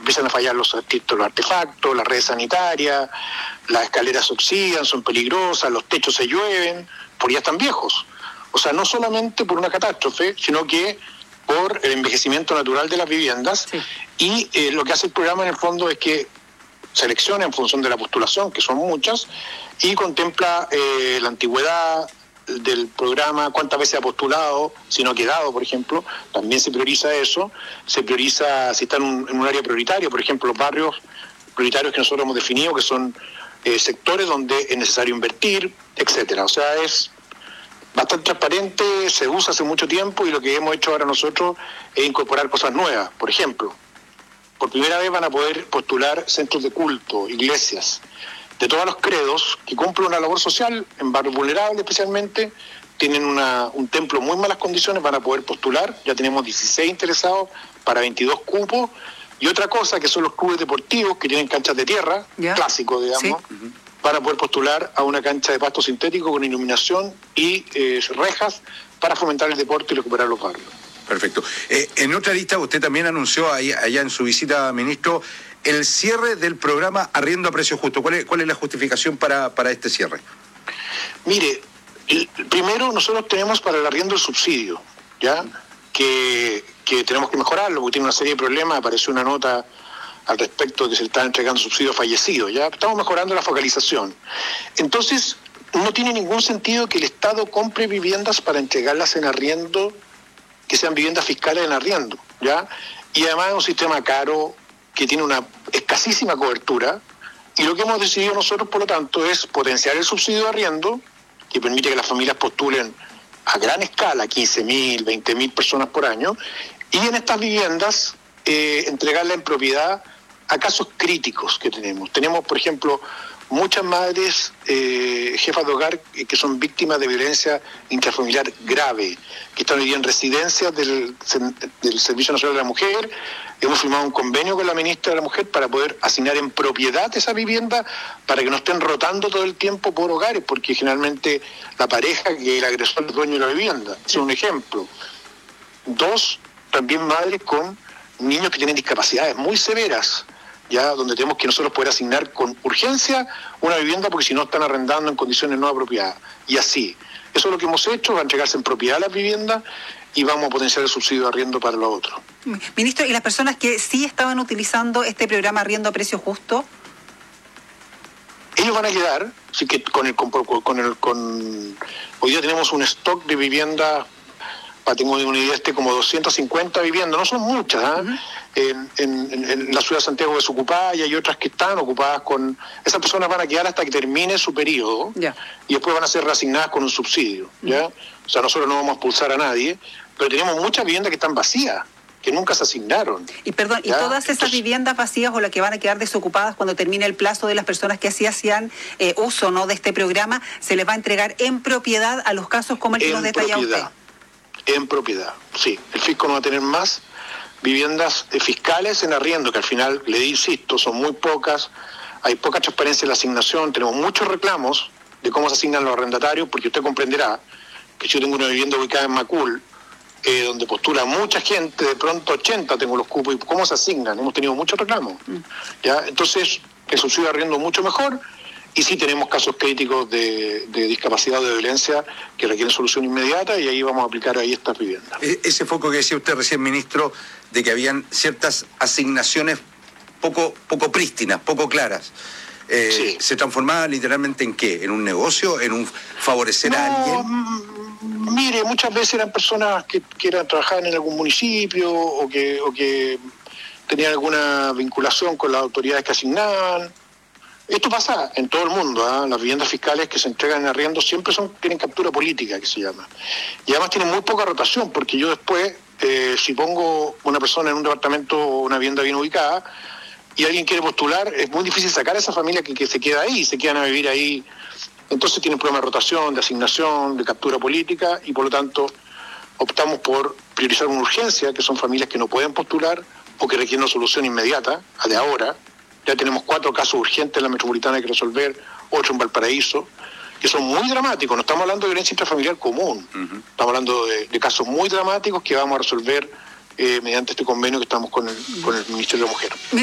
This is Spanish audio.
empiezan a fallar los artefactos, las redes sanitarias, las escaleras se oxidan, son peligrosas, los techos se llueven, porque ya están viejos. O sea, no solamente por una catástrofe, sino que por el envejecimiento natural de las viviendas. Sí. Y lo que hace el programa en el fondo es que selecciona en función de la postulación, que son muchas, y contempla la antigüedad del programa, cuántas veces ha postulado, si no ha quedado, por ejemplo, también se prioriza eso, se prioriza si está en un área prioritaria, por ejemplo, los barrios prioritarios que nosotros hemos definido, que son sectores donde es necesario invertir, etcétera. O sea, es bastante transparente, se usa hace mucho tiempo y lo que hemos hecho ahora nosotros es incorporar cosas nuevas. Por ejemplo, por primera vez van a poder postular centros de culto, iglesias, de todos los credos que cumplen una labor social en barrios vulnerables especialmente, tienen un templo en muy malas condiciones, van a poder postular, ya tenemos 16 interesados para 22 cupos, y otra cosa que son los clubes deportivos que tienen canchas de tierra, clásicos digamos, sí. Para poder postular a una cancha de pasto sintético con iluminación y rejas para fomentar el deporte y recuperar los barrios. Perfecto. En otra lista usted también anunció allá en su visita, ministro, el cierre del programa Arriendo a Precio Justo. ¿Cuál es la justificación para este cierre? Mire, primero nosotros tenemos para el arriendo el subsidio, ¿ya? Que tenemos que mejorarlo porque tiene una serie de problemas. Apareció una nota al respecto de que se le están entregando subsidios fallecidos, ¿ya? Estamos mejorando la focalización. Entonces, no tiene ningún sentido que el Estado compre viviendas para entregarlas en arriendo, que sean viviendas fiscales en arriendo, ¿ya? Y además es un sistema caro que tiene una escasísima cobertura, y lo que hemos decidido nosotros, por lo tanto, es potenciar el subsidio de arriendo, que permite que las familias postulen a gran escala, 15.000, 20.000 personas por año, y en estas viviendas entregarla en propiedad a casos críticos que tenemos. Tenemos, por ejemplo, muchas madres jefas de hogar que son víctimas de violencia intrafamiliar grave, que están hoy día en residencias del Servicio Nacional de la Mujer. Hemos firmado un convenio con la ministra de la Mujer para poder asignar en propiedad esa vivienda para que no estén rotando todo el tiempo por hogares, porque generalmente la pareja que el agresor es el dueño de la vivienda. Es un ejemplo. 2, también madres con niños que tienen discapacidades muy severas, ya donde tenemos que nosotros poder asignar con urgencia una vivienda porque si no están arrendando en condiciones no apropiadas. Y así. Eso es lo que hemos hecho, va a entregarse en propiedad las viviendas y vamos a potenciar el subsidio de arriendo para lo otro. Ministro, ¿y las personas que sí estaban utilizando este programa Arriendo a Precio Justo? Ellos van a quedar, así que hoy día tenemos un stock de viviendas, tengo una idea, como 250 viviendas, no son muchas, ¿eh? Uh-huh. En la ciudad de Santiago desocupada, y hay otras que están ocupadas con... Esas personas van a quedar hasta que termine su periodo, y después van a ser reasignadas con un subsidio, ¿ya? O sea, nosotros no vamos a expulsar a nadie, pero tenemos muchas viviendas que están vacías, que nunca se asignaron. Y perdón, ¿ya? ¿Y todas esas viviendas vacías o las que van a quedar desocupadas cuando termine el plazo de las personas que así hacían uso, ¿no?, de este programa, se les va a entregar en propiedad a los casos como el que nos detalla usted? En propiedad, sí. El fisco no va a tener más viviendas fiscales en arriendo, que al final, le insisto, son muy pocas, hay poca transparencia en la asignación, tenemos muchos reclamos de cómo se asignan los arrendatarios, porque usted comprenderá que si yo tengo una vivienda ubicada en Macul, donde postula mucha gente, de pronto 80 tengo los cupos, y cómo se asignan, hemos tenido muchos reclamos. ¿Ya? Entonces, el subsidio de arriendo mucho mejor, y sí tenemos casos críticos de discapacidad o de violencia que requieren solución inmediata, y ahí vamos a aplicar ahí estas viviendas. Ese foco que decía usted recién, ministro, de que habían ciertas asignaciones poco prístinas, poco claras, sí. ¿Se transformaba literalmente en qué? ¿En un negocio? ¿En un favorecer a alguien? Mire, muchas veces eran personas que trabajaban en algún municipio o que tenían alguna vinculación con las autoridades que asignaban. Esto pasa en todo el mundo, ¿eh? Las viviendas fiscales que se entregan en arriendo siempre tienen captura política, que se llama. Y además tienen muy poca rotación, porque yo después, si pongo una persona en un departamento o una vivienda bien ubicada, y alguien quiere postular, es muy difícil sacar a esa familia que se queda ahí, se quedan a vivir ahí. Entonces tienen problemas de rotación, de asignación, de captura política, y por lo tanto optamos por priorizar una urgencia, que son familias que no pueden postular o que requieren una solución inmediata, a de ahora. Ya tenemos 4 casos urgentes en la metropolitana que resolver, 8 en Valparaíso, que son muy dramáticos. No estamos hablando de violencia intrafamiliar común, estamos hablando de casos muy dramáticos que vamos a resolver mediante este convenio que estamos con el Ministerio de la Mujer.